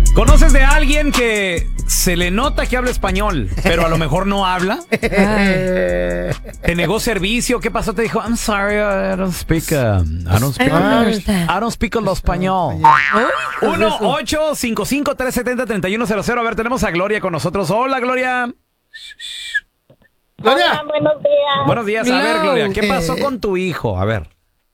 ¿Conoces de alguien que se le nota que habla español, pero a lo mejor no habla? ¿Te negó servicio? ¿Qué pasó? Te dijo, I'm sorry, I don't speak lo español. 1-855-370-3100. A ver, tenemos a Gloria con nosotros. Hola, Gloria. Gloria. Hola, buenos días. Buenos días. A ver, Gloria, ¿qué pasó con tu hijo? A ver.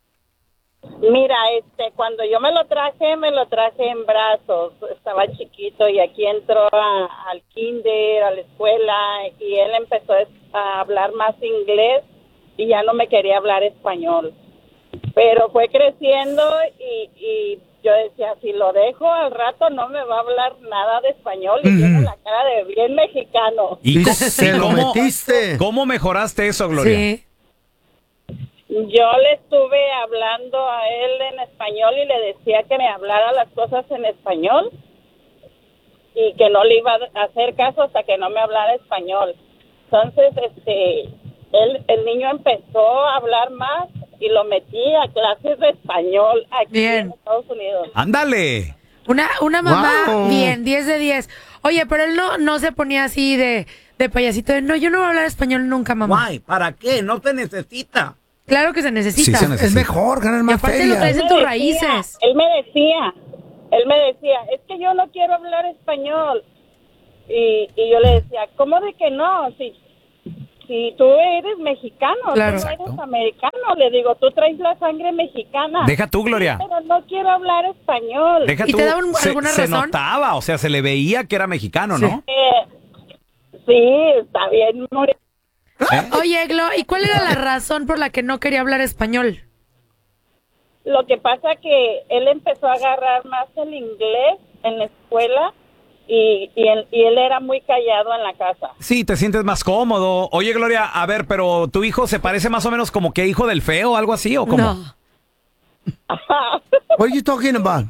Mira, cuando yo me lo traje en brazos. Estaba chiquito y aquí entró al kinder, a la escuela, y él empezó a hablar más inglés y ya no me quería hablar español. Pero fue creciendo y yo decía, si lo dejo al rato no me va a hablar nada de español y tiene la cara de bien mexicano. ¿Y cómo metiste? ¿Cómo mejoraste eso, Gloria? Sí. Yo le estuve hablando a él en español y le decía que me hablara las cosas en español y que no le iba a hacer caso hasta que no me hablara español. Entonces, el niño empezó a hablar más y lo metí a clases de español aquí en Estados Unidos. ¡Ándale! Una mamá, Wow. bien, 10 de 10. Oye, pero él no se ponía así de payasito. No, yo no voy a hablar español nunca, mamá. Guay, ¿para qué? No te necesita. Claro que se necesita. Sí, se necesita. Es mejor ganar Y más aparte feria. lo traes en tus raíces. Él me decía, es que yo no quiero hablar español. Y yo le decía, ¿cómo de que no? Si tú eres mexicano, Claro. tú eres americano, le digo, tú traes la sangre mexicana. Deja tú, Gloria. Pero no quiero hablar español. Deja ¿Y tú. te daban alguna se razón? notaba, o sea, se le veía que era mexicano, ¿no? Sí, está bien. Oye, Glo, ¿y cuál era la razón por la que no quería hablar español? Lo que pasa que él empezó a agarrar más el inglés en la escuela y él era muy callado en la casa. Sí, te sientes más cómodo. Oye, Gloria, a ver, pero ¿tu hijo se parece más o menos como que hijo del feo o algo así o cómo? No. What are you talking about?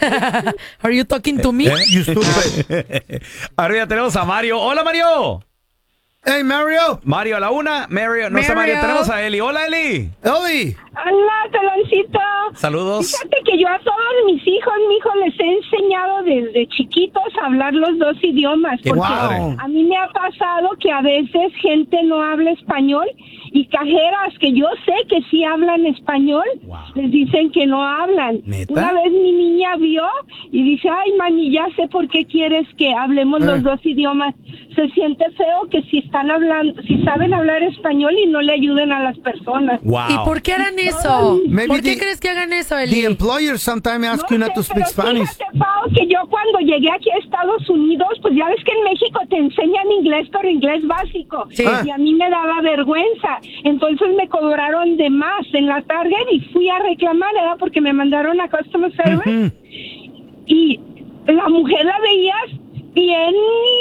Are you talking to me? You stupid. Ahora ya tenemos a Mario. ¡Hola, Mario! Hey, Mario. Mario a la una, Mario, no está Mario, Mario. tenemos a Eli. ¡Hola, Eli! Eli. Hola, Taloncito. Saludos. Fíjate que yo a todos mis hijos, les he enseñado desde chiquitos a hablar los dos idiomas. ¡Qué Porque padre! a mí me ha pasado que a veces gente no habla español y cajeras que yo sé que sí hablan español, Wow. les dicen que no hablan. ¿Neta? Una vez mi niña vio y dice, ay, mami, ya sé por qué quieres que hablemos los dos idiomas. Se siente feo que si saben hablar español y no le ayuden a las personas. Wow. ¿Y por qué harán eso? Maybe ¿Por qué the- crees que hagan eso, The Eli? employers sometimes ask you not to speak pero Spanish. fíjate, Pao, que yo cuando llegué aquí a Estados Unidos, pues ya ves que en México te enseñan inglés, pero inglés básico. Sí. Y a mí me daba vergüenza. Entonces me cobraron de más en la Target y fui a reclamar, ¿verdad? Porque me mandaron a Customer Service. Y la mujer la veías bien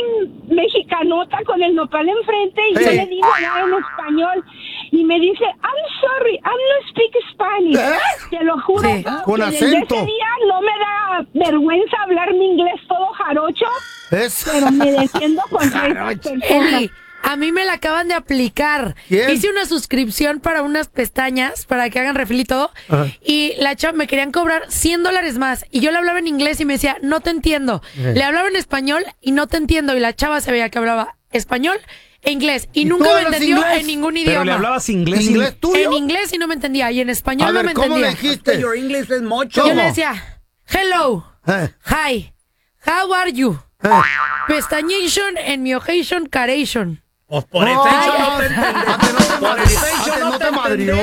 mexicanota con el nopal enfrente y yo Hey. le digo nada en español y me dice, I'm sorry, I'm not speak Spanish. Te lo juro. Sí. Con que desde acento. ese día no me da vergüenza hablar mi inglés todo jarocho, Es. pero me defiendo contra esas personas. Eli, a mí me la acaban de aplicar. ¿Quién? Hice una suscripción para unas pestañas para que hagan refil y todo. Ajá. Y la chava me querían cobrar $100 más. Y yo le hablaba en inglés y me decía, no te entiendo. Le hablaba en español y no te entiendo. Y la chava se veía que hablaba español e inglés. Y ¿Y nunca tú me hablas entendió inglés? en ningún ¿Pero le idioma. hablabas inglés? ¿Inglés tuyo? En inglés y no me entendía. Y en español A no ver, me ¿cómo le entendía. dijiste? Your English es mucho. Yo le decía, hello, hi, how are you? Pestañation en mi occasion caration. Pues por eso no te entendés. Por eso no te madrió.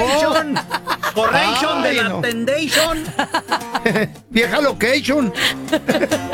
Correction de Ay, la no. tendation. Vieja location.